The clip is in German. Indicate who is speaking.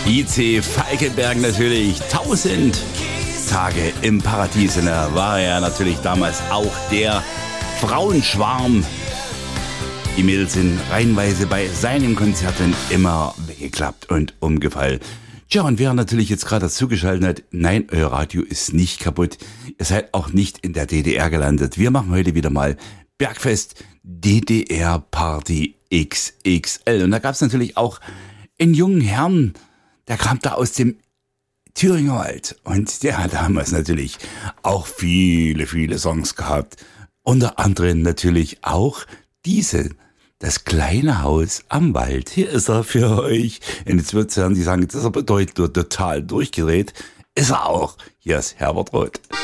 Speaker 1: IC Falkenberg natürlich, 1000 Tage im Paradies. Und da war er natürlich damals auch der Frauenschwarm. Die Mädels sind reihenweise bei seinen Konzerten immer weggeklappt und umgefallen. Tja, und wer natürlich jetzt gerade dazugeschaltet hat, nein, euer Radio ist nicht kaputt. Ihr seid auch nicht in der DDR gelandet. Wir machen heute wieder mal Bergfest DDR Party XXL. Und da gab es natürlich auch einen jungen Herrn, der kam da aus dem Thüringer Wald. Und der hat damals natürlich auch viele, viele Songs gehabt. Unter anderem natürlich auch diese, das kleine Haus am Wald. Hier ist er für euch. Und jetzt wird es hören, die sagen, das ist aber total durchgedreht. Ist er auch. Hier ist Herbert Roth.